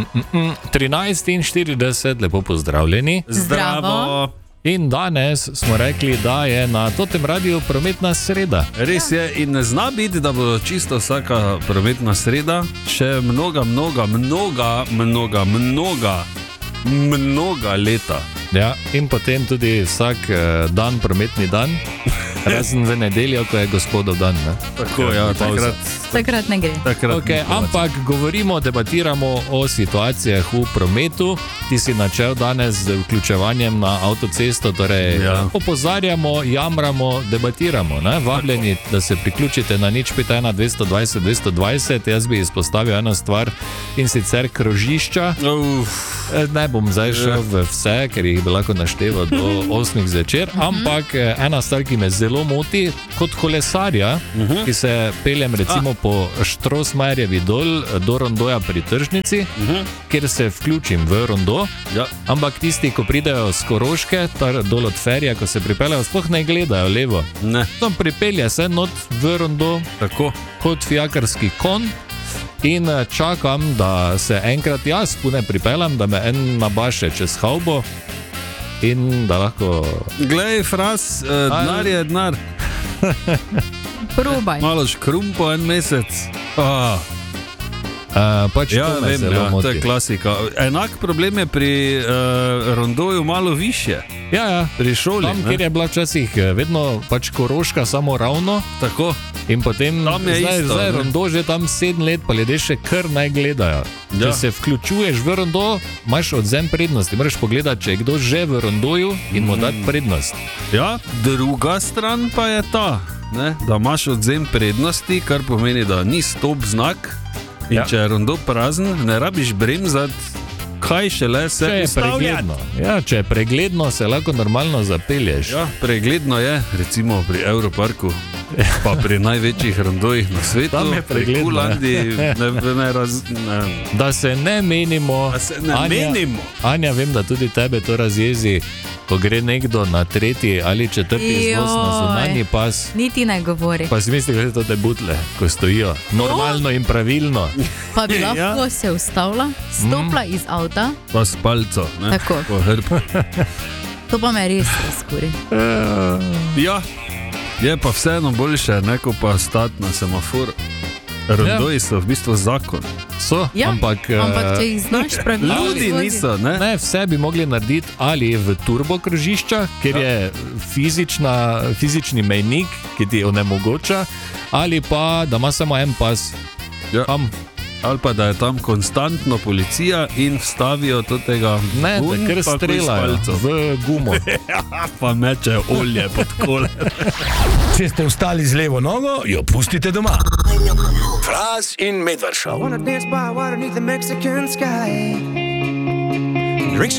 13:40, lepo pozdravljeni. Zdravo. In danes smo rekli, da je na Totem radiju prometna sreda. Res je, in ne zna biti, da bo čisto vsaka prometna sreda, še mnoga leta. Ja, in potem tudi vsak dan prometni dan, razen v nedeljo, ko je gospodov dan. Ne? Tako, ja, Takrat ne gre. Okay, ampak govorimo, debatiramo o situacijah v prometu. Ti si načel danes z vključevanjem na avtocesto, torej opozarjamo, jamramo, debatiramo. Ne? Vabljeni, da se priključite na 051 220 220. Jaz bi izpostavil eno stvar, in sicer krožišča. Ne bom zdaj šel v vse, ker jih bi lahko našteval do 8 zvečer, ampak ena stvar, ki me zelo moti, kot kolesarja, ki se peljem recimo po Štrosmajerjevi dol do rondoja pri tržnici, kjer se vključim v rondo, ampak tisti, ko pridejo z Koroške, dol od Ferija, ko se pripeljajo, sploh ne gledajo levo. Tam pripelje se not v rondo, tako kot fijakarski kon. In čakam, da se enkrat jaz pune pripeljem, da me en nabaše čez havbo in da lahko... Glej, fraz, denar je denar. Probaj. Malo škrumpo en mesec. Pač to me zelo moti. To je klasika. Enak problem je pri rondoju malo više. Ja, pri šoli. Tam, kjer je bila včasih vedno pač Koroška samo ravno. Tako. In potem zdaj rondo že tam 7 let, pa ljudje še kar naj gledajo. Če se vključuješ v rondo, imaš odzem prednosti. Moraš pogledati, če je kdo že v rondoju in mu dati prednost. Ja, druga stran pa je ta, ne? Da imaš odzem prednosti, kar pomeni, da ni stop znak. In če je rondo prazen, ne rabiš bremzati, kaj šele se ustavljati. Če je pregledno, se lahko normalno zapelješ. Ja, pregledno je, recimo pri Europarku, pa pri največjih rondojih na svetu. Tam je pregledno. Da se ne menimo. Anja, vem, da tudi tebe to razjezi, ko gre nekdo na 3. ali 4. izvoz na zunanji pas. Niti ne govori. Pa si misli, da so te butle, ko stojijo normalno in pravilno. Pa bi lahko se ustavila, stopila iz avta. Pa s palco, ne? Tako. Po hrbtu. To pa me res razkuri. Ja, je pa vseeno boljše, neko pa stati na semafor. Rondoji so v bistvu zakon. Ampak če jih znaš pravilno ljudi niso, ne? Ne, vse bi mogli narediti ali v turbo krožišča, kjer je fizični mejnik, ki ti onemogoča, ali pa da ima samo en pas. Ali pa da je tam konstantno policija in vstavijo tega da kar strelajo v gumo. Pa mečejo olje pod kole. Če ste vstali z levo nogo, jo pustite doma. Fras in Medvard Show.